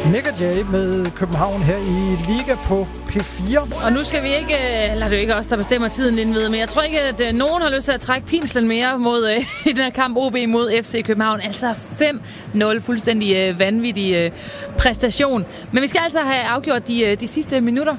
Nick Jay med København her i Liga på P4. Og nu skal vi ikke, eller det er jo ikke os, der bestemmer tiden indved, men jeg tror ikke, at nogen har lyst til at trække pinslen mere mod i den her kamp OB mod FC København. Altså 5-0, fuldstændig vanvittig præstation. Men vi skal altså have afgjort de sidste minutter.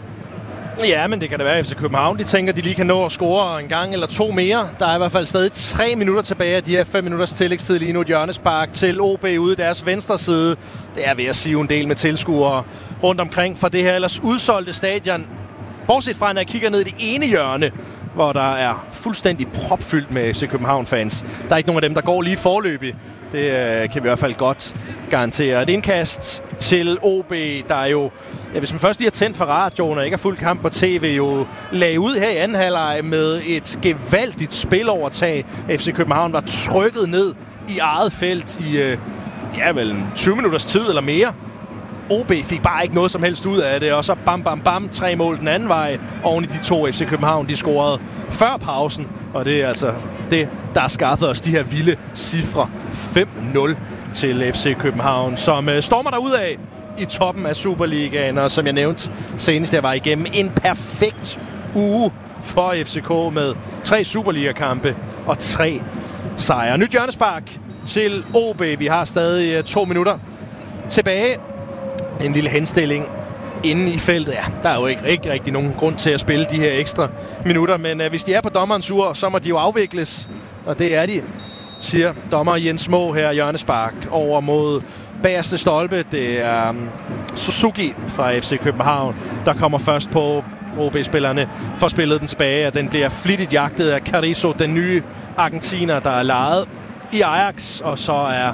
Ja, men det kan da være, at FC København de tænker, at de lige kan nå at score en gang eller to mere. Der er i hvert fald stadig 3 minutter tilbage af de her 5 minutters tillægstid lige nu. Et hjørnespark til OB ude i deres venstre side. Det er ved at sige en del med tilskuere rundt omkring fra det her ellers udsolgte stadion. Bortset fra, når jeg kigger ned i det ene hjørne, hvor der er fuldstændig propfyldt med FC København-fans. Der er ikke nogen af dem, der går lige forløbig. Det kan vi i hvert fald godt garantere. Et indkast til OB, der er jo, ja, hvis man først lige har tændt for radioen og ikke har fuldt kamp på tv, jo lagde ud her i anden halvleg med et gevaldigt spilovertag. FC København var trykket ned i eget felt i vel 20 minutters tid eller mere. OB fik bare ikke noget som helst ud af det, og så bam, bam, bam, 3 mål den anden vej oven i de 2 FC København. De scorede før pausen, og det er altså det, der har skaffet os de her vilde cifre. 5-0 til FC København, som stormer derudad i toppen af Superligaen, og som jeg nævnte senest, jeg var igennem en perfekt uge for FCK med 3 Superliga-kampe og 3 sejre. Nyt hjørnespark til OB. Vi har stadig 2 minutter tilbage. En lille henstilling inde i feltet. Ja, der er jo ikke rigtig nogen grund til at spille de her ekstra minutter, men hvis de er på dommerens ur, så må de jo afvikles, og det er de, siger dommer Jens Må her. Hjørnespark over mod bagerste stolpe. Det er Suzuki fra FC København, der kommer først på. OB-spillerne får spillet den tilbage, og den bliver flittigt jagtet af Carrizo, den nye argentiner, der er lejet i Ajax, og så er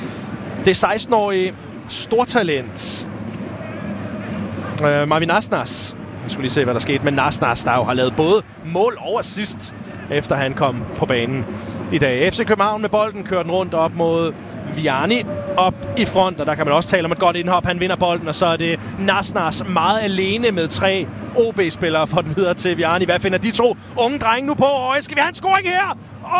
det 16-årige stortalent Marvin Nasnas. Jeg skulle lige se, hvad der skete med Nasnas, der jo har lavet både mål og assist, efter han kom på banen i dag. FC København med bolden kører den rundt op mod Viani op i front, og der kan man også tale om et godt indhop. Han vinder bolden, og så er det Nasnas meget alene med 3 OB-spillere for den videre til Viani. Hvad finder de 2 unge drenge nu på? Og skal vi have en scoring her?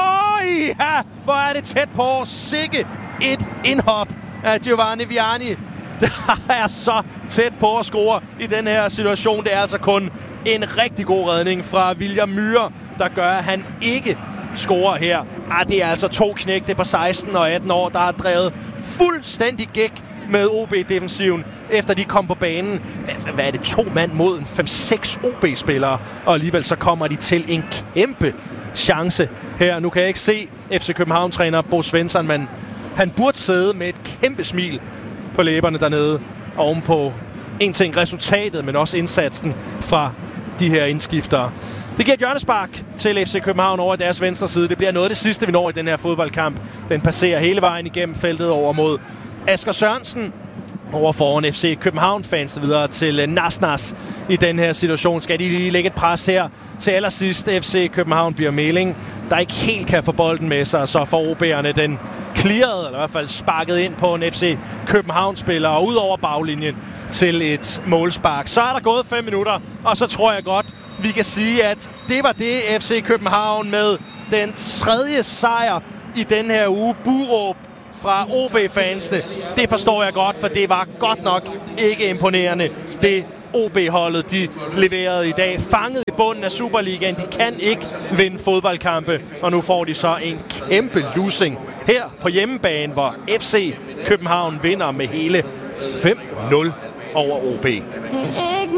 Ja, hvor er det tæt på. Sikke et indhop af Giovanni Viani. Der er så tæt på at score i den her situation. Det er altså kun en rigtig god redning fra William Myhre, der gør, at han ikke scorer her. Det er altså 2 knægte på 16 og 18 år, der har drevet fuldstændig gæk med OB-defensiven, efter de kom på banen. Hvad er det? 2 mand mod en 5-6 OB-spillere, og alligevel så kommer de til en kæmpe chance her. Nu kan jeg ikke se FC København-træner Bo Svensson, men han burde sidde med et kæmpe smil på læberne dernede, ovenpå en ting resultatet, men også indsatsen fra de her indskiftere. Det giver et hjørnespark til FC København over deres venstre side. Det bliver noget af det sidste, vi når i den her fodboldkamp. Den passerer hele vejen igennem feltet over mod Asger Sørensen. Over foran FC København-fans videre til Nasnas i den her situation. Skal de lige lægge et pres her til allersidst? FC København bliver Meling, der ikke helt kan få bolden med sig, så får OB'erne den clearet, eller i hvert fald sparket ind på en FC København-spiller, og ud over baglinjen til et målspark. Så er der gået 5 minutter, og så tror jeg godt, vi kan sige, at det var det FC København med den 3. sejr i den her uge. Buråb fra OB-fansene. Det forstår jeg godt, for det var godt nok ikke imponerende, det OB-holdet, de leverede i dag. Fanget i bunden af Superligaen. De kan ikke vinde fodboldkampe, og nu får de så en kæmpe losing her på hjemmebane, hvor FC København vinder med hele 5-0 over OB.